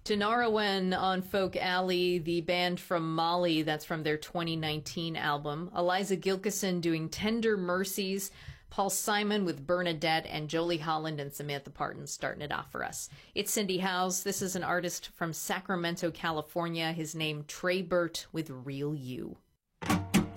Denarawen on Folk Alley, the band from Mali, that's from their 2019 album. Eliza Gilkison doing Tender Mercies. Paul Simon with Bernadette, and Jolie Holland and Samantha Parton starting it off for us. It's Cindy Howes. This is an artist from Sacramento, California. His name, Trey Burt with Real You.